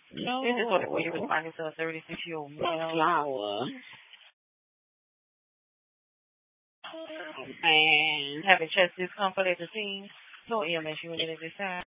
No. This is what the way you responded to a 36-year-old male. Flower. And having chest discomfort at the scene. So EMS unit at this time.